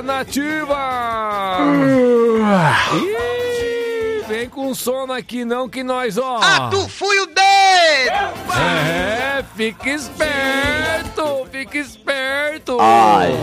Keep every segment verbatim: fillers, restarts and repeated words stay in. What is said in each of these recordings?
da Nativa. Ih, vem com sono aqui não que nós, ó. Ah, tu fui o dedo! É, fica esperto, fica esperto. Ai.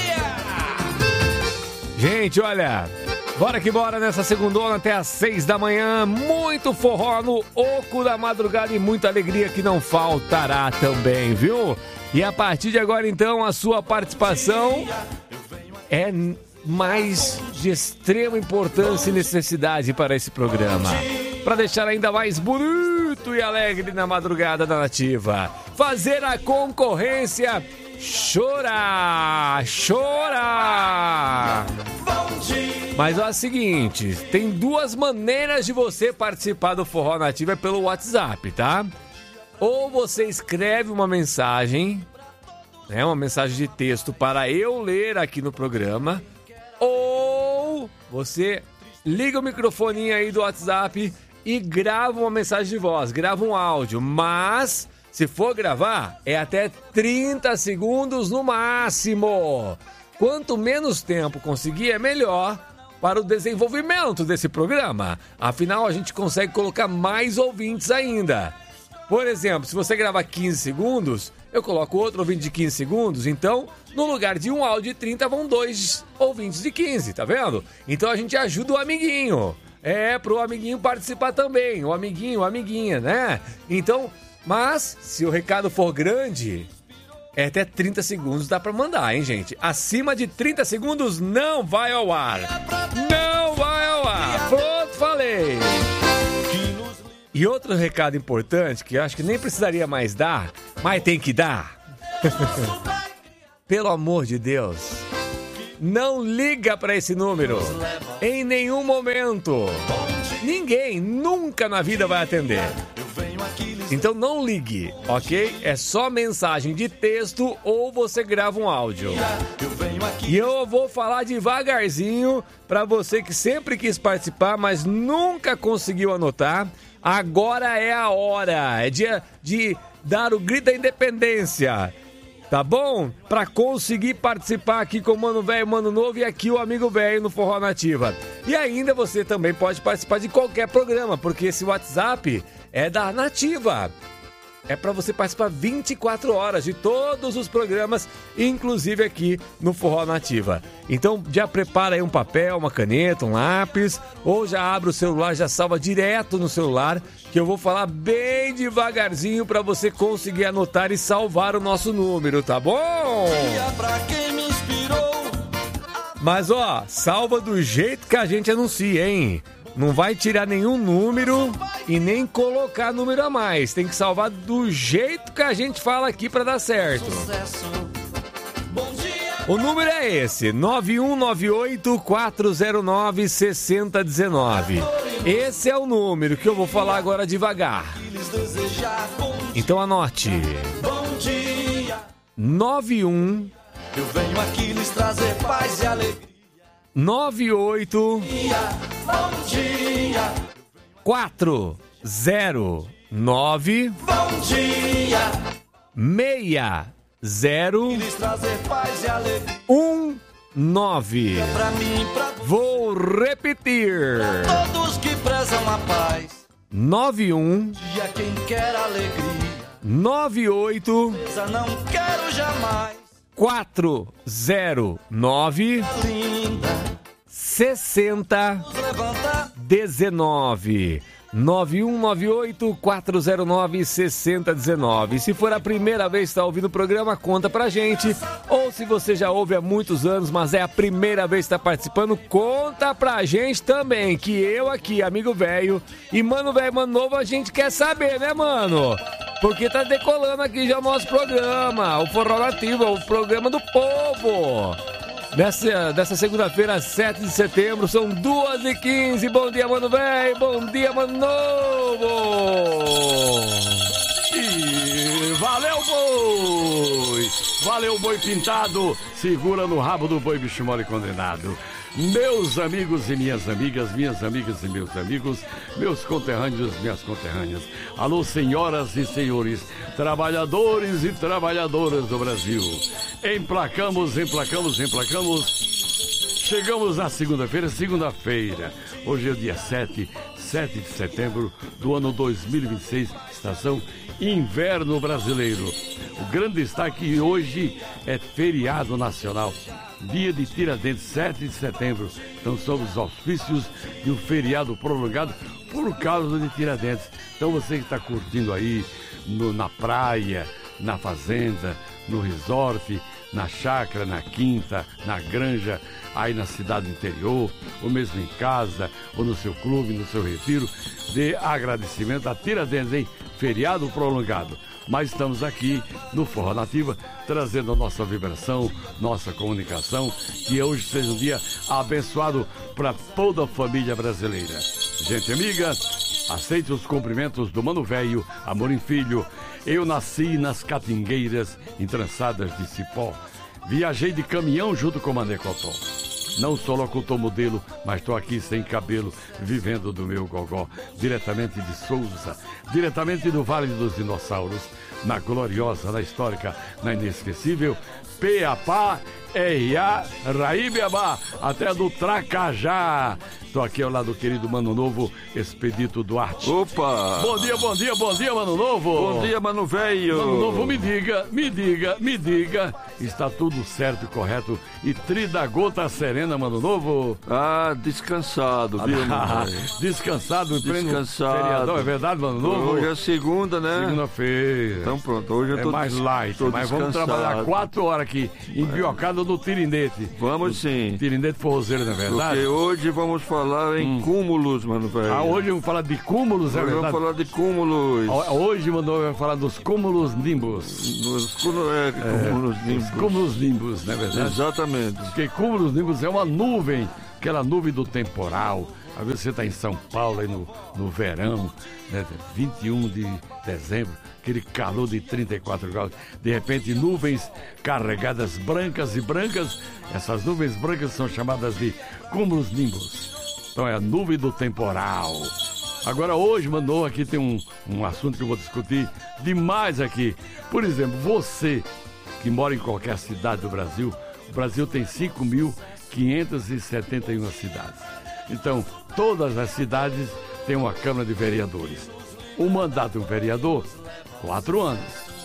Gente, olha, bora que bora nessa segundona até às seis da manhã. Muito forró no oco da madrugada e muita alegria que não faltará também, viu? E a partir de agora, então, a sua participação é mais de extrema importância e necessidade para esse programa. Para deixar ainda mais bonito e alegre na madrugada da Nativa. Fazer a concorrência chorar, chorar. Mas é o seguinte, tem duas maneiras de você participar do Forró Nativa, é pelo WhatsApp, tá? Ou você escreve uma mensagem, né, uma mensagem de texto para eu ler aqui no programa, ou você liga o microfoninho aí do WhatsApp e grava uma mensagem de voz, grava um áudio, mas se for gravar, é até trinta segundos no máximo. Quanto menos tempo conseguir, é melhor para o desenvolvimento desse programa. Afinal, a gente consegue colocar mais ouvintes ainda. Por exemplo, se você gravar quinze segundos, eu coloco outro ouvinte de quinze segundos, então, no lugar de um áudio de trinta, vão dois ouvintes de quinze, tá vendo? Então a gente ajuda o amiguinho. É, pro amiguinho participar também, o amiguinho, a amiguinha, né? Então, mas, se o recado for grande, é até trinta segundos dá pra mandar, hein, gente? Acima de trinta segundos não vai ao ar. Não vai ao ar. Pronto, falei. E outro recado importante, que eu acho que nem precisaria mais dar, mas tem que dar. Pelo amor de Deus, não liga pra esse número em nenhum momento. Ninguém nunca na vida vai atender. Então não ligue, ok? É só mensagem de texto ou você grava um áudio. E eu vou falar devagarzinho pra você que sempre quis participar, mas nunca conseguiu anotar. Agora é a hora, é dia de dar o grito da independência, tá bom? Pra conseguir participar aqui com o Mano Velho, Mano Novo e aqui o Amigo Velho no Forró Nativa. E ainda você também pode participar de qualquer programa, porque esse WhatsApp é da Nativa. É pra você participar vinte e quatro horas de todos os programas, inclusive aqui no Forró Nativa. Então já prepara aí um papel, uma caneta, um lápis, ou já abre o celular, já salva direto no celular, que eu vou falar bem devagarzinho pra você conseguir anotar e salvar o nosso número, tá bom? Mas ó, salva do jeito que a gente anuncia, hein? Não vai tirar nenhum número e nem colocar número a mais. Tem que salvar do jeito que a gente fala aqui pra dar certo. O número é esse, nove um nove oito, quatro zero nove, seis zero um nove. Esse é o número que eu vou falar agora devagar. Então anote. nove um Eu venho aqui lhes trazer paz e alegria. nove oito Bom dia. quatro zero nove Bom dia. seis zero um nove. Vou repetir. Todos que prezam a paz. nove um dia quem quer alegria. nove oito não quero jamais. quatro zero nove sessenta dezenove. nove um nove oito, quatro zero nove, seis zero um nove. Se for a primeira vez que está ouvindo o programa, conta pra gente. Ou se você já ouve há muitos anos, mas é a primeira vez que está participando, conta pra gente também. Que eu aqui, Amigo Velho e Mano Velho, Mano Novo, a gente quer saber, né, mano? Porque tá decolando aqui já o nosso programa, o Forró Nativa, o programa do povo. Dessa, dessa segunda-feira, sete de setembro, são duas e quinze. Bom dia, Mano Velho. Bom dia, Mano Novo. E valeu, boi. Valeu, boi pintado. Segura no rabo do boi, bicho mole condenado. Meus amigos e minhas amigas, minhas amigas e meus amigos, meus conterrâneos, minhas conterrâneas. Alô, senhoras e senhores, trabalhadores e trabalhadoras do Brasil. Emplacamos, emplacamos, emplacamos Chegamos na segunda-feira, segunda-feira. Hoje é o dia sete, sete de setembro do ano dois mil e vinte e seis, estação Inverno Brasileiro. O grande destaque hoje é feriado nacional, dia de Tiradentes, sete de setembro. Então, sob os auspícios de um feriado prolongado por causa de Tiradentes. Então, você que está curtindo aí no, na praia, na fazenda, no resort, na chácara, na quinta, na granja, aí na cidade interior, ou mesmo em casa, ou no seu clube, no seu retiro, dê agradecimento a Tiradentes, hein? Feriado prolongado. Mas estamos aqui no Forró Nativa, trazendo a nossa vibração, nossa comunicação, que hoje seja um dia abençoado para toda a família brasileira. Gente amiga, aceite os cumprimentos do Mano Velho, Amorim Filho. Eu nasci nas catingueiras entrançadas de cipó. Viajei de caminhão junto com Mané Cotó. Não sou locutor modelo, mas estou aqui sem cabelo, vivendo do meu gogó. Diretamente de Souza, diretamente do Vale dos Dinossauros, na gloriosa, na histórica, na inesquecível, Peapá, R A, Raíbiabá, até do Tracajá. Estou aqui ao lado do querido Mano Novo, Expedito Duarte. Opa! Bom dia, bom dia, bom dia, Mano Novo! Bom dia, Mano Velho! Mano Novo, me diga, me diga, me diga, está tudo certo e correto e trida gota serena, Mano Novo? Ah, descansado, viu, Ah, Mano Velho? descansado, em pleno Descansado. feriadão, é verdade, Mano Novo? Hoje é segunda, né? Segunda-feira. Então pronto, hoje eu É tô mais des- light, tô mas vamos descansado. trabalhar quatro horas aqui, embiocado no Tirindete. Vamos sim. Tirindete forrozeiro, não é verdade? Porque hoje vamos falar em cúmulos, Mano Velho. Ah, hoje vamos falar de cúmulos, é Hoje verdade? vamos falar de cúmulos. Hoje, Mano Novo, vai falar dos cúmulos nimbus. Dos cúmulos, é, cúmulos Os nimbus. cúmulos nimbus, não é verdade? Exatamente. Porque cúmulos nimbus é uma nuvem, aquela nuvem do temporal. Às vezes você está em São Paulo, aí no, no verão, né, vinte e um de dezembro, aquele calor de trinta e quatro graus. De repente, nuvens carregadas brancas e brancas. Essas nuvens brancas são chamadas de cúmulos nimbus. Então é a nuvem do temporal. Agora hoje, mandou aqui, tem um, um assunto que eu vou discutir demais aqui. Por exemplo, você que mora em qualquer cidade do Brasil, o Brasil tem cinco mil quinhentas e setenta e uma cidades. Então, todas as cidades têm uma Câmara de Vereadores. O mandato de um vereador, quatro anos.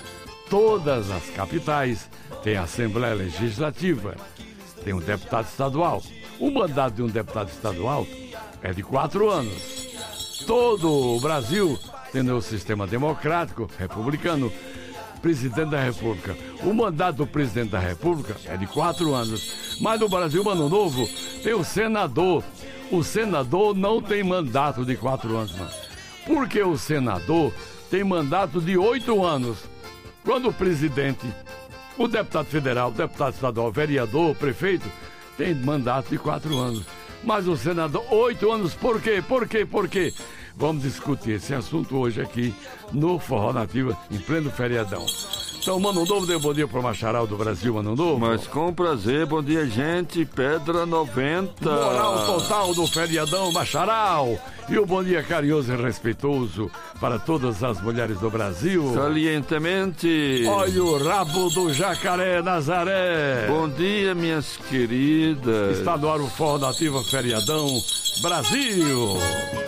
Todas as capitais têm Assembleia Legislativa, tem um deputado estadual. O mandato de um deputado estadual é de quatro anos. Todo o Brasil tem o sistema democrático, republicano, presidente da República. O mandato do presidente da República é de quatro anos. Mas no Brasil, Mano Novo, tem o senador. O senador não tem mandato de quatro anos, mano. Porque o senador tem mandato de oito anos. Quando o presidente, o deputado federal, o deputado estadual, o vereador, o prefeito, tem mandato de quatro anos. Mas o senador, oito anos, por quê? Por quê? Por quê? Vamos discutir esse assunto hoje aqui no Forró Nativa, em pleno feriadão. Então, Mano Novo, dê bom dia pro Macharal do Brasil, Mano Novo. Mas com prazer, bom dia, gente. Pedra noventa. Moral total do feriadão, Macharal. E o bom dia carinhoso e respeitoso para todas as mulheres do Brasil. Salientemente. Olha o rabo do jacaré, Nazaré. Bom dia, minhas queridas. Está no ar o Forró Nativa Feriadão Brasil.